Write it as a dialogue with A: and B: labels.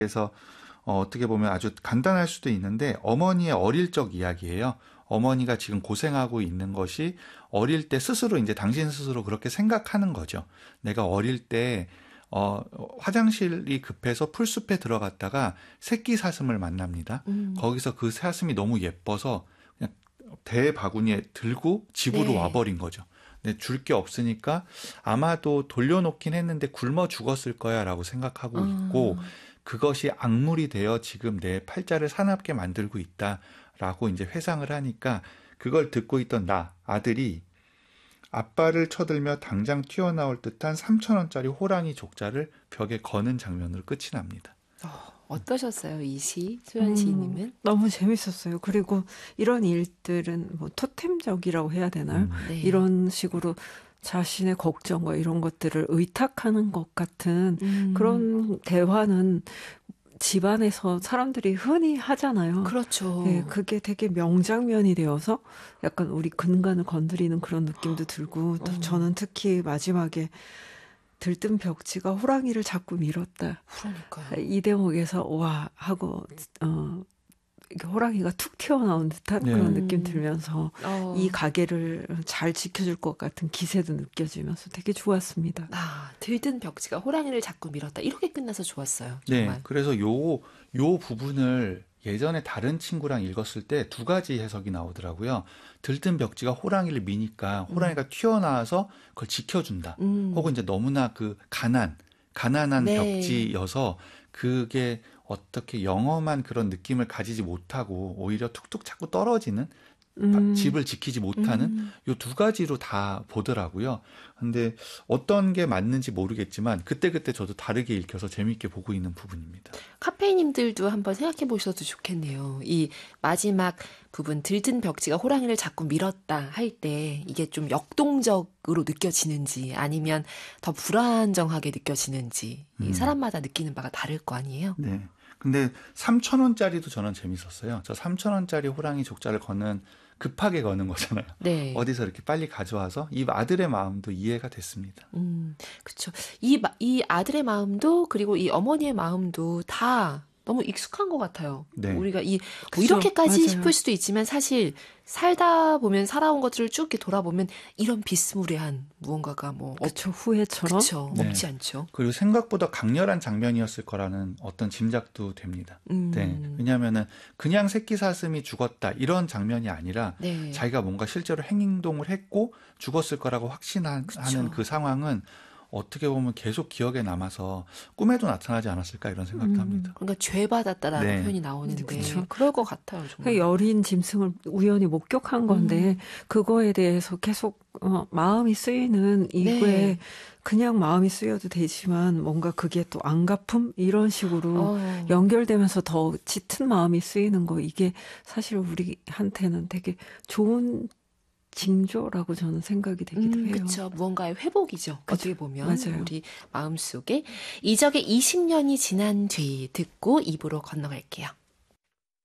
A: 그래서 어떻게 보면 아주 간단할 수도 있는데 어머니의 어릴 적 이야기예요. 어머니가 지금 고생하고 있는 것이 어릴 때 스스로 이제 당신 스스로 그렇게 생각하는 거죠. 내가 어릴 때 화장실이 급해서 풀숲에 들어갔다가 새끼 사슴을 만납니다. 거기서 그 사슴이 너무 예뻐서 그냥 대바구니에 들고 집으로
B: 네.
A: 와버린 거죠. 근데 줄 게 없으니까 아마도 돌려놓긴 했는데 굶어 죽었을 거야라고 생각하고 있고 그것이 악물이 되어 지금 내 팔자를 사납게 만들고 있다라고 이제 회상을 하니까 그걸 듣고 있던 아들이 아빠를 쳐들며 당장 튀어나올 듯한 3,000원짜리 호랑이 족자를 벽에 거는 장면으로 끝이 납니다.
B: 어떠셨어요, 이 시, 소연 시인님은?
C: 너무 재밌었어요. 그리고 이런 일들은 뭐 토템적이라고 해야 되나요?
B: 네.
C: 이런 식으로 자신의 걱정과 이런 것들을 의탁하는 것 같은 그런 대화는 집안에서 사람들이 흔히 하잖아요.
B: 그렇죠.
C: 네, 그게 되게 명장면이 되어서 약간 우리 근간을 건드리는 그런 느낌도 들고 또 저는 특히 마지막에 들뜬 벽지가 호랑이를 자꾸 밀었다.
B: 그러니까요.
C: 이 대목에서 와 하고 이게 호랑이가 툭 튀어나온 듯한
A: 네.
C: 그런 느낌 들면서
B: 어.
C: 이 가게를 잘 지켜줄 것 같은 기세도 느껴지면서 되게 좋았습니다.
B: 들뜬 벽지가 호랑이를 자꾸 밀었다. 이렇게 끝나서 좋았어요.
A: 네,
B: 정말.
A: 그래서 요 부분을 예전에 다른 친구랑 읽었을 때 두 가지 해석이 나오더라고요. 들뜬 벽지가 호랑이를 미니까 호랑이가 튀어나와서 그걸 지켜준다. 혹은 이제 너무나 그 가난한
B: 네.
A: 벽지여서 그게 어떻게 영험한 그런 느낌을 가지지 못하고 오히려 툭툭 자꾸 떨어지는 집을 지키지 못하는 요 두 가지로 다 보더라고요. 근데 어떤 게 맞는지 모르겠지만 그때그때 저도 다르게 읽혀서 재미있게 보고 있는 부분입니다.
B: 카페인님들도 한번 생각해 보셔도 좋겠네요. 이 마지막 부분 들뜬 벽지가 호랑이를 자꾸 밀었다 할 때 이게 좀 역동적으로 느껴지는지 아니면 더 불안정하게 느껴지는지 이 사람마다 느끼는 바가 다를 거 아니에요?
A: 네. 근데 3,000원짜리도 저는 재밌었어요. 저 3,000원짜리 호랑이 족자를 급하게 거는 거잖아요.
B: 네.
A: 어디서 이렇게 빨리 가져와서 이 아들의 마음도 이해가 됐습니다.
B: 그렇죠. 이 아들의 마음도 그리고 이 어머니의 마음도 다 너무 익숙한 것 같아요.
A: 네.
B: 우리가 뭐
C: 그쵸,
B: 이렇게까지
C: 맞아요.
B: 싶을 수도 있지만 사실 살다 보면 살아온 것들을 쭉 이렇게 돌아보면 이런 비스무리한 무언가가
C: 그쵸, 후회처럼.
B: 그쵸,
A: 네.
B: 없지 않죠.
A: 그리고 생각보다 강렬한 장면이었을 거라는 어떤 짐작도 됩니다. 네. 왜냐하면은 그냥 새끼 사슴이 죽었다 이런 장면이 아니라
B: 네.
A: 자기가 뭔가 실제로 행동을 했고 죽었을 거라고 확신하는
B: 그쵸.
A: 그 상황은 어떻게 보면 계속 기억에 남아서 꿈에도 나타나지 않았을까 이런 생각도 합니다.
B: 그러니까 죄 받았다라는
A: 네.
B: 표현이 나오는데
C: 그쵸.
B: 그럴 것 같아요. 정말.
C: 그 여린 짐승을 우연히 목격한 건데 그거에 대해서 계속 마음이 쓰이는 이거에
B: 네.
C: 그냥 마음이 쓰여도 되지만 뭔가 그게 또 안갚음 이런 식으로 연결되면서 더 짙은 마음이 쓰이는 거 이게 사실 우리한테는 되게 좋은 징조라고 저는 생각이 되기도 해요.
B: 그렇죠. 무언가의 회복이죠. 어떻게 보면
C: 맞아요.
B: 우리 마음속에 이적의 20년이 지난 뒤 듣고 입으로 건너갈게요.